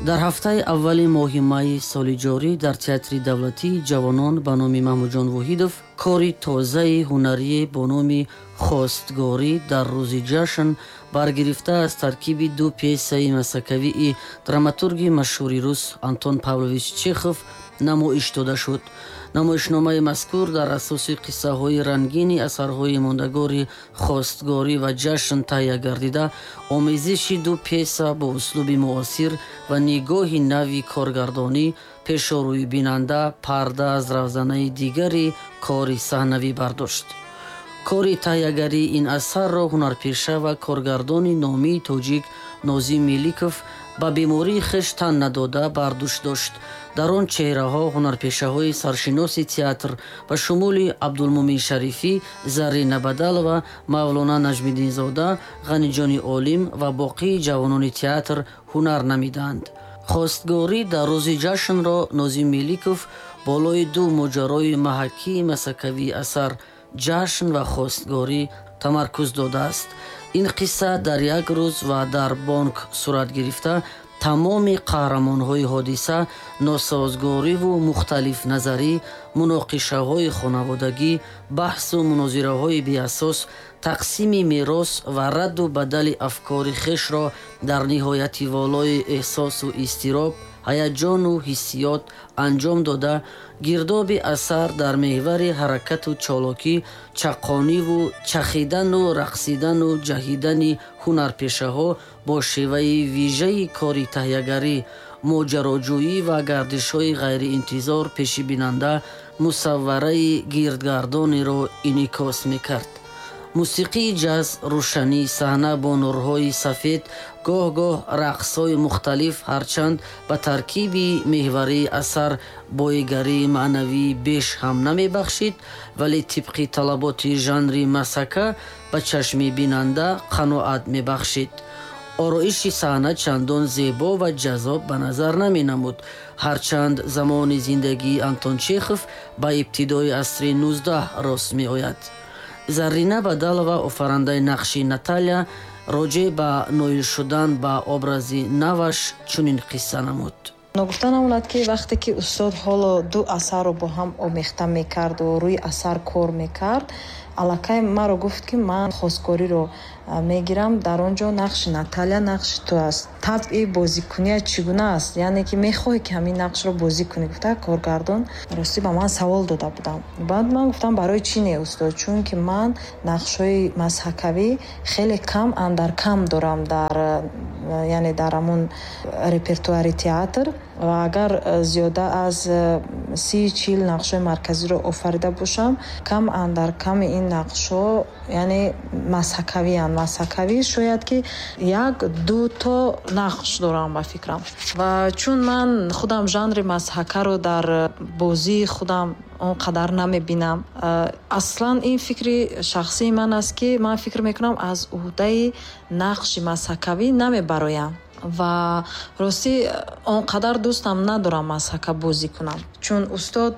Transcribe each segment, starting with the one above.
дар ҳафтаи аввали моҳи майи соли ҷорӣ дар Театри давлатии ҷавонон ба номи Маҳмудҷон Воҳидов кори тозаи ҳунарӣ бо номи «Хостгорӣ дар рӯзи ҷашн» баргирифта аз таркиби ду пьесаи масакавии драматурги машҳури рус Антон Павлович Чехов намоиш дода шуд. намоишномаи мазкур дар асоси қиссаҳои рангини асарҳои мондагори хостгорӣ ва ҷашн таҳия гардида, омезиши ду пьеса бо услуби муосир ва нигоҳи нави коргардонӣ пешорӯи бинанда парда аз равзанаи дигари кори саҳнавӣ бардошт. кори таҳиягарии ин асарро ҳунарпеша ва коргардони номии тоҷик Нозим Меликов ба бемории хеш тан надода бар дӯш дошт. дар он чеҳраҳо ҳунарпешаҳои саршиноси театр ба шумули Абдулмумин Шарифӣ, Зарина Бадалова, Мавлона Наҷмиддинзода, Ғаниҷони Олим ва боқии ҷавонони театр ҳунар намиданд. хостгорӣ дар рӯзи ҷашнро Нозим Меликов болои ду моҷарои маҳакии масакавии асар ҷашн ва хостгорӣ тамаркуз додааст. ин қисса дар як рӯз ва дар бонк сурат гирифта, тамоми қаҳрамонҳои ҳодиса носозгориву мухталифназарӣ, муноқишаҳои хонаводагӣ, баҳсу мунозираҳои беасос, тақсими мерос ва радду бадали афкори хешро дар ниҳояти волои эҳсосу изтироб, ҳаяҷону ҳиссиёт анҷом дода, гирдоби асар дар меҳвари ҳаракату чолокӣ, чақониву чахидану рақсидану ҷаҳидани ҳунарпешаҳо бо шеваи вижаи кори таҳиягарӣ, моҷароҷӯӣ ва гардишҳои ғайриинтизор пеши бинанда мусаввараи гирдгардонеро инъикос мекард. мусиқии ҷаз, рӯшании саҳна бо нурҳои сафед, гоҳ-гоҳ рақсҳои мухталиф, ҳарчанд ба таркиби меҳварии асар боигарии маънавии беш ҳам намебахшид, вале тибқи талаботи жанри масака ба чашми бинанда қаноат мебахшид. ороиши саҳна чандон зебо ва ҷазоб ба назар наменамуд, ҳарчанд замони зиндагии Антон Чехов ба ибтидои асри 19 рост меояд. Зарина Бадалова, офарандаи нақши Наталья, роҷеъ ба ноил шудан ба образи наваш чунин қисса намуд. ногуфта намонад ки вақте ки устод ҳоло ду асарро бо ҳам омехта мекарду, рӯи асар кор мекард, аллакай маро гуфт ки ман хостгориро мегирам, дар он ҷо нақши Наталья нақши ту аст, табъи бозикуния чӣ гуна аст, яъне ки мехоҳӣ ки ҳамин нақшро бозӣ кунӣ. гуфта коргардон рости ба ман савол дода будам. баъд ман гуфтам барои чӣ не устод, чунки ман нақшҳои мазҳакавӣ хеле кам андаркам дорам яъне дар амун репертуари театр, ва агар зиёда аз 30-40 нақшҳои марказиро офарида бошам, кам андарками ин нақшҳо яъне мазҳакавиянд. мазҳакавӣ шояд ки 1-2 нақш дорам ба фикрам, ва чун ман худам жанри мазҳакаро дар бозии худам он қадар намебинам, аслан ин фикри шахсии ман аст ки ман фикр мекунам аз уҳдаи нақши мазҳакавӣ намебароям ва рости он қадар дӯстам надорам мазҳака бозӣ кунам, чун устод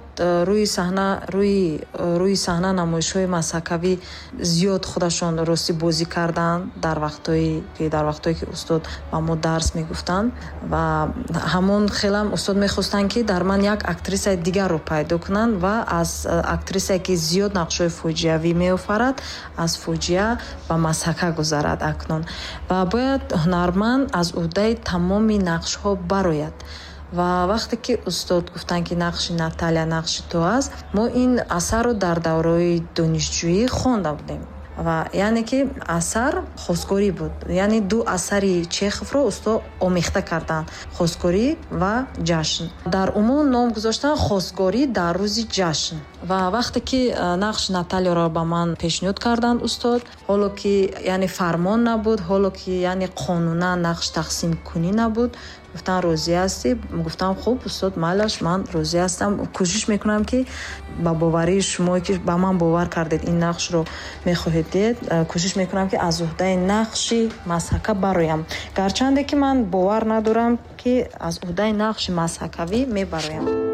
рӯи саҳна намоишҳои мазҳакавӣ зиёд худашон рости бозӣ кардан дар вақтое ки устод ба мо дарс мегуфтанд, ва ҳамон хелам устод мехостанд ки дар ман як актрисаи дигарро пайдо кунанд ва аз актрисае ки зиёд нақшҳои фоҷиавӣ меофарад, аз фоҷиа ба мазҳака гузарад акнун, ва бояд ҳунарманд аз уҳдаи тамоми нақшҳо барояд. ва вақте ки устод гуфтанд ки нақши Наталья нақши ту аст, мо ин асарро дар давраи донишҷӯӣ хонда будем, ва яъне ки асар хостгорӣ буд, яъне ду асари Чеховро устод омехта карданд, хостгорӣ ва ҷашн. дар умум ном гузоштан хостгорӣ дар рӯзи ҷашн. ва вақте ки нақши Натальяро ба ман пешниҳод карданд устод, ҳоло ки яъне фармон набуд, ҳоло ки яъне қонунан нақш тақсимкунӣ набуд, гуфтан розӣ ҳастӣ? гуфтам хуб устод, майлаш, ман розӣ ҳастам, кӯшиш мекунам ки ба боварии шумо ки ба ман бовар кардед ин нақшро мехоҳед дид, кӯшиш мекунам ки аз уҳдаи нақши мазҳака бароям, гарчанде ки ман бовар надорам ки аз уҳдаи нақши мазҳакавӣ мебароям.